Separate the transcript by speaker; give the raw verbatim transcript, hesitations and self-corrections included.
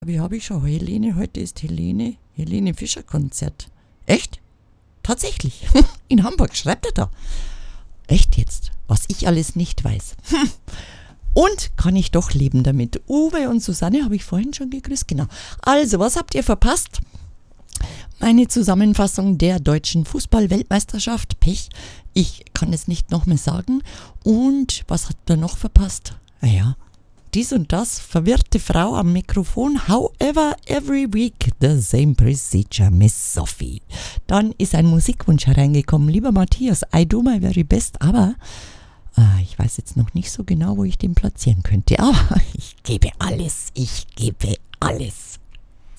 Speaker 1: Wie habe ich schon? Helene, heute ist Helene, Helene Fischer Konzert. Echt? Tatsächlich. In Hamburg, schreibt er da. Echt jetzt? Was ich alles nicht weiß. Und kann ich doch leben damit. Uwe und Susanne habe ich vorhin schon gegrüßt. Genau. Also, was habt ihr verpasst? Meine Zusammenfassung der deutschen Fußball-Weltmeisterschaft. Pech. Ich kann es nicht nochmal sagen. Und was habt ihr noch verpasst? Naja, dies und das. Verwirrte Frau am Mikrofon. However, every week the same procedure, Miss Sophie. Dann ist ein Musikwunsch hereingekommen. Lieber Matthias, I do my very best, aber ah, ich weiß jetzt noch nicht so genau, wo ich den platzieren könnte. Aber ich gebe alles. Ich gebe alles.